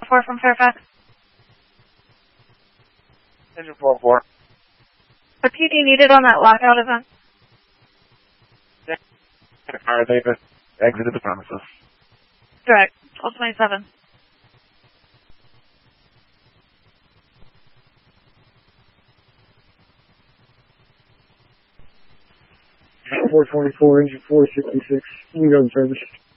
4 from Fairfax. Engine 4-4. A PD needed on that lockout event. Alright, they've exited the premises. Direct. 1227. Engine 424, engine 466, you go in service.